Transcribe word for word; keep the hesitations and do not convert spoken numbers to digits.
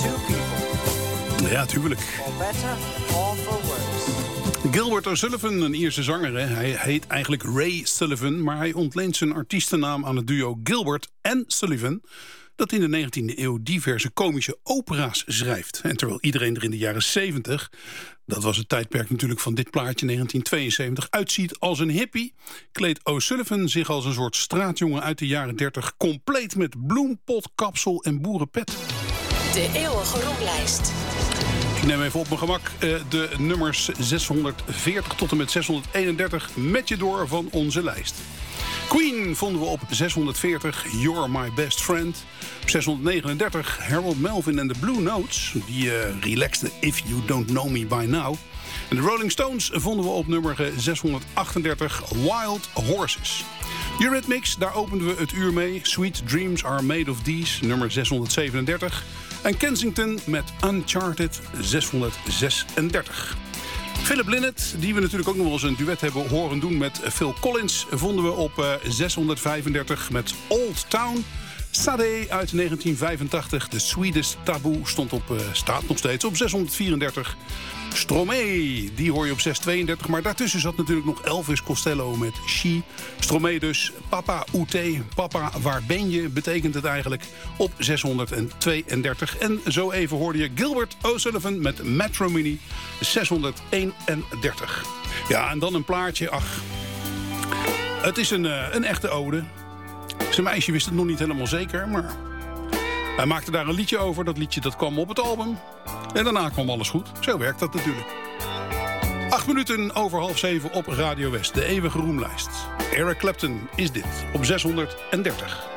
two people. Ja, tuurlijk. For better or for worse. Gilbert O'Sullivan, een Ierse zanger. Hè. Hij heet eigenlijk Ray Sullivan, maar hij ontleent zijn artiestennaam aan het duo Gilbert en Sullivan, dat in de negentiende eeuw diverse komische opera's schrijft. En terwijl iedereen er in de jaren zeventig, dat was het tijdperk natuurlijk van dit plaatje negentien tweeënzeventig, uitziet als een hippie, kleedt O'Sullivan zich als een soort straatjongen uit de jaren dertig, compleet met bloempot, kapsel en boerenpet. De eeuwige roemlijst. Ik neem even op mijn gemak uh, de nummers zeshonderdveertig tot en met zeshonderdeenendertig met je door van onze lijst. Queen vonden we op zeshonderdveertig, You're My Best Friend. Op zeshonderdnegenendertig, Harold Melvin en de Blue Notes. Die uh, relaxte If You Don't Know Me By Now. En de Rolling Stones vonden we op nummer zeshonderdachtendertig, Wild Horses. Eurythmics, daar openden we het uur mee. Sweet Dreams Are Made of These, nummer zeshonderdzevenendertig. En Kensington met Uncharted, zeshonderdzesendertig. Philip Lynott, die we natuurlijk ook nog wel eens een duet hebben horen doen met Phil Collins, vonden we op uh, zeshonderdvijfendertig met Old Town. Sade uit negentien vijfentachtig, The Sweetest Taboo, stond op, uh, staat nog steeds op zeshonderdvierendertig. Stromae, die hoor je op zeshonderdtweeëndertig. Maar daartussen zat natuurlijk nog Elvis Costello met She. Stromae dus, Papa Oete, Papa waar ben je, betekent het eigenlijk, op zeshonderdtweeëndertig. En zo even hoorde je Gilbert O'Sullivan met Metro Mini, zeshonderdeenendertig. Ja, en dan een plaatje, ach, het is een, uh, een echte ode. Zijn meisje wist het nog niet helemaal zeker, maar hij maakte daar een liedje over. Dat liedje dat kwam op het album. En daarna kwam alles goed. Zo werkt dat natuurlijk. Acht minuten over half zeven op Radio West. De eeuwige roemlijst. Eric Clapton is dit op zeshonderddertig.